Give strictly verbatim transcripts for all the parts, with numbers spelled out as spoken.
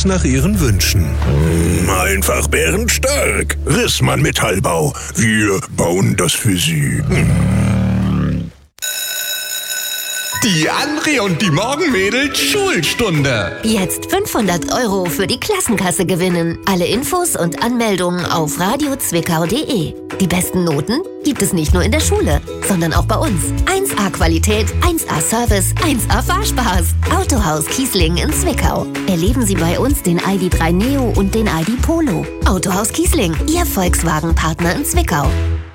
nach Ihren Wünschen. Einfach bärenstark. Rissmann Metallbau. Wir bauen das für Sie. Die André und die Morgenmädels Schulstunde. Jetzt fünfhundert Euro für die Klassenkasse gewinnen. Alle Infos und Anmeldungen auf radio zwickau punkt de. Die besten Noten gibt es nicht nur in der Schule, sondern auch bei uns. eins A Qualität, eins A Service, eins A Fahrspaß. Autohaus Kießling in Zwickau. Erleben Sie bei uns den I D drei Neo und den I D Polo. Autohaus Kießling, Ihr Volkswagen-Partner in Zwickau.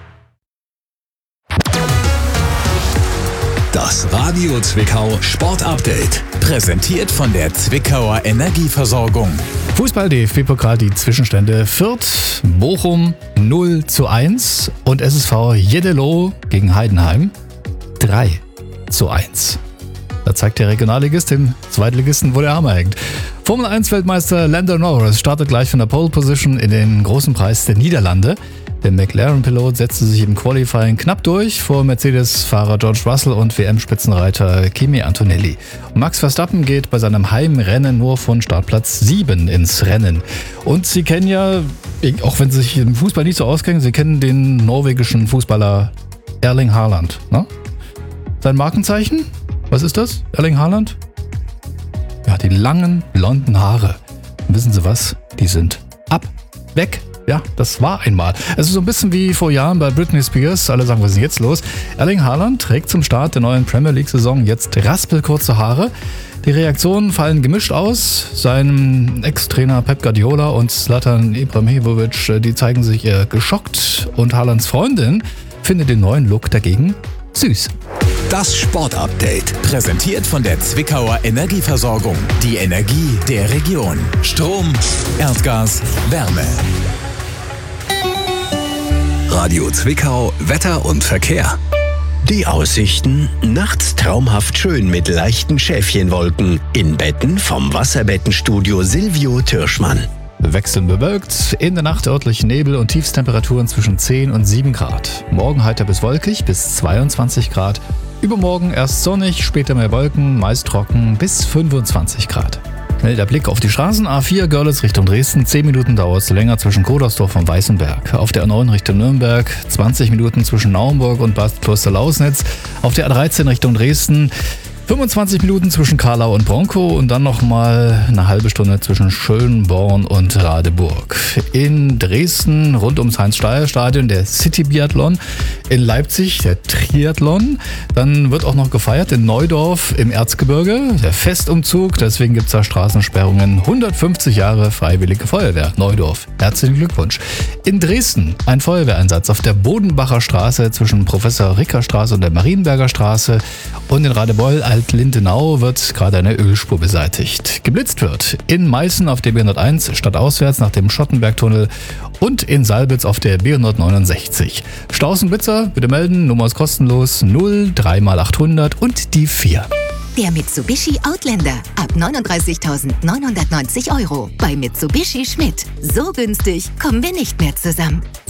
Das Radio Zwickau Sport Update. Präsentiert von der Zwickauer Energieversorgung. Fußball-D F B-Pokal, die Zwischenstände: Fürth, Bochum null zu eins und S S V Jeddelo gegen Heidenheim drei zu eins. Da zeigt der Regionalligist dem Zweitligisten, wo der Hammer hängt. Formel eins Weltmeister Lando Norris startet gleich von der Pole Position in den großen Preis der Niederlande. Der McLaren-Pilot setzte sich im Qualifying knapp durch vor Mercedes-Fahrer George Russell und W M-Spitzenreiter Kimi Antonelli. Max Verstappen geht bei seinem Heimrennen nur von Startplatz sieben ins Rennen. Und Sie kennen ja, auch wenn Sie sich im Fußball nicht so auskennen, Sie kennen den norwegischen Fußballer Erling Haaland. Ne? Sein Markenzeichen? Was ist das, Erling Haaland? Ja, die langen, blonden Haare. Und wissen Sie was? Die sind ab, weg. Ja, das war einmal. Es ist so ein bisschen wie vor Jahren bei Britney Spears. Alle sagen, was ist denn jetzt los? Erling Haaland trägt zum Start der neuen Premier League-Saison jetzt raspelkurze Haare. Die Reaktionen fallen gemischt aus. Sein Ex-Trainer Pep Guardiola und Zlatan Ibrahimovic, die zeigen sich eher geschockt. Und Haalands Freundin findet den neuen Look dagegen süß. Das Sport-Update. Präsentiert von der Zwickauer Energieversorgung. Die Energie der Region. Strom, Erdgas, Wärme. Radio Zwickau, Wetter und Verkehr. Die Aussichten: nachts traumhaft schön mit leichten Schäfchenwolken. In Betten vom Wasserbettenstudio Silvio Türschmann. Wechselnd bewölkt, in der Nacht örtlich Nebel und Tiefstemperaturen zwischen zehn und sieben Grad. Morgen heiter bis wolkig bis zweiundzwanzig Grad. Übermorgen erst sonnig, später mehr Wolken, meist trocken bis fünfundzwanzig Grad. Schnell der Blick auf die Straßen. A vier Görlitz Richtung Dresden, zehn Minuten dauert es länger zwischen Kodersdorf und Weißenberg. Auf der A neun Richtung Nürnberg, zwanzig Minuten zwischen Naumburg und Bad Kloster-Lausnitz. Auf der A dreizehn Richtung Dresden, fünfundzwanzig Minuten zwischen Karlau und Bronkow und dann nochmal eine halbe Stunde zwischen Schönborn und Radeburg. In Dresden rund ums Heinz-Steier-Stadion der City-Biathlon. In Leipzig der Triathlon. Dann wird auch noch gefeiert in Neudorf im Erzgebirge, der Festumzug. Deswegen gibt es da Straßensperrungen. hundertfünfzig Jahre Freiwillige Feuerwehr, Neudorf. Herzlichen Glückwunsch. In Dresden ein Feuerwehreinsatz auf der Bodenbacher Straße zwischen Professor-Ricker-Straße und der Marienberger Straße. Und in Radebeul Alt-Lindenau wird gerade eine Ölspur beseitigt. Geblitzt wird in Meißen auf der B hunderteins stadtauswärts nach dem Schottenbergtunnel und in Salbitz auf der B hundertneunundsechzig. Stausenblitzer, bitte melden, Nummer ist kostenlos, null drei mal achthundert und die vier. Der Mitsubishi Outlander ab neununddreißigtausendneunhundertneunzig Euro bei Mitsubishi Schmidt. So günstig kommen wir nicht mehr zusammen.